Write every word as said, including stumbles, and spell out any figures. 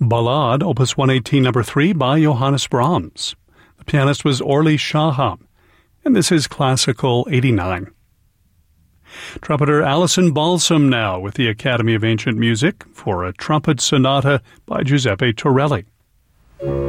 Ballade, Opus one eighteen, number three, by Johannes Brahms. The pianist was Orly Shaham, and this is Classical eighty-nine. Trumpeter Alison Balsam now with the Academy of Ancient Music for a trumpet sonata by Giuseppe Torelli.